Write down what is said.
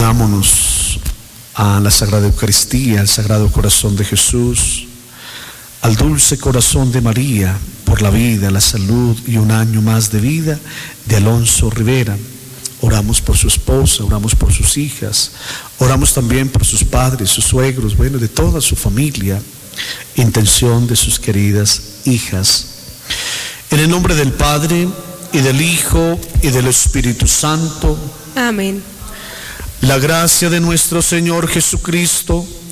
Unámonos a la Sagrada Eucaristía, al Sagrado Corazón de Jesús, al dulce corazón de María, por la vida, la salud y un año más de vida de Alonso Rivera. Oramos por su esposa, oramos por sus hijas, oramos también por sus padres, sus suegros, bueno, de toda su familia, intención de sus queridas hijas. En el nombre del Padre, y del Hijo, y del Espíritu Santo. Amén. La gracia de nuestro Señor Jesucristo,